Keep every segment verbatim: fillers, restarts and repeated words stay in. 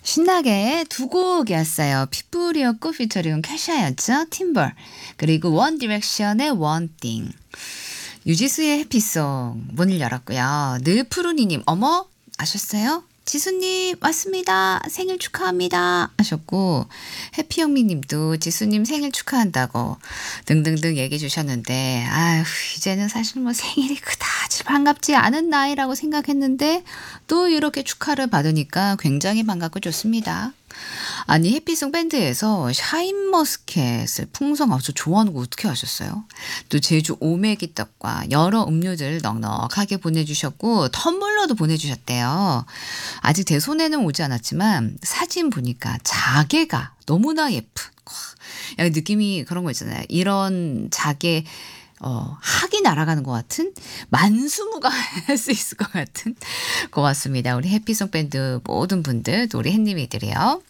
신나게 두 곡이었어요. 핏불이었고 피처링은 캐샤였죠. 팀벌. 그리고 원 디렉션의 One Thing. 유지수의 해피송 문을 열었고요. 늘푸르니님 어머 아셨어요? 지수님 왔습니다. 생일 축하합니다 하셨고 해피영미님도 지수님 생일 축하한다고 등등등 얘기해 주셨는데 아휴 이제는 사실 뭐 생일이 그다지 반갑지 않은 나이라고 생각했는데 또 이렇게 축하를 받으니까 굉장히 반갑고 좋습니다. 아니 해피송 밴드에서 샤인머스켓을 풍성 아주 좋아하는 거 어떻게 아셨어요? 또 제주 오메기 떡과 여러 음료들 넉넉하게 보내주셨고 텀블러도 보내주셨대요. 아직 제 손에는 오지 않았지만 사진 보니까 자개가 너무나 예쁜 약간 느낌이 그런 거 있잖아요. 이런 자개 어, 학이 날아가는 것 같은 만수무가 할 수 있을 것 같은 고맙습니다. 우리 해피송 밴드 모든 분들 또 우리 햇님이들이요.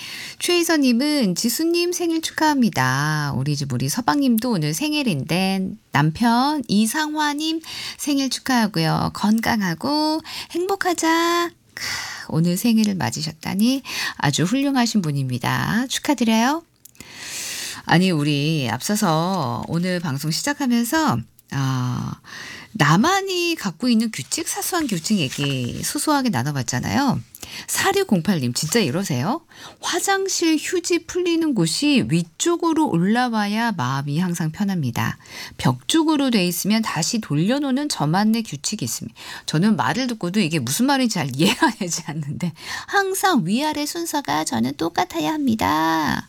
최희선님은 지수님 생일 축하합니다. 우리 집 우리 서방님도 오늘 생일인데 남편 이상화님 생일 축하하고요. 건강하고 행복하자. 오늘 생일을 맞으셨다니 아주 훌륭하신 분입니다. 축하드려요. 아니 우리 앞서서 오늘 방송 시작하면서 어, 나만이 갖고 있는 규칙 사소한 규칙 얘기 소소하게 나눠봤잖아요. 사육공팔님 진짜 이러세요? 화장실 휴지 풀리는 곳이 위쪽으로 올라와야 마음이 항상 편합니다. 벽 쪽으로 돼 있으면 다시 돌려놓는 저만의 규칙이 있습니다. 저는 말을 듣고도 이게 무슨 말인지 잘 이해가 되지 않는데 항상 위아래 순서가 저는 똑같아야 합니다.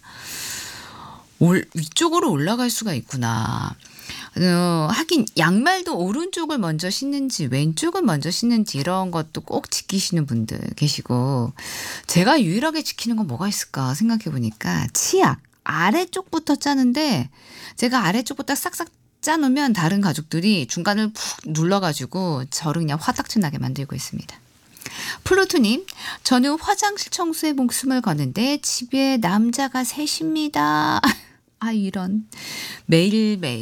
올, 위쪽으로 올라갈 수가 있구나. 어, 하긴 양말도 오른쪽을 먼저 신는지 왼쪽을 먼저 신는지 이런 것도 꼭 지키시는 분들 계시고 제가 유일하게 지키는 건 뭐가 있을까 생각해 보니까 치약 아래쪽부터 짜는데 제가 아래쪽부터 싹싹 짜놓으면 다른 가족들이 중간을 푹 눌러가지고 저를 그냥 화딱지 나게 만들고 있습니다. 플루토님, 저는 화장실 청소에 목숨을 거는데 집에 남자가 셋입니다. 아 이런 매일매일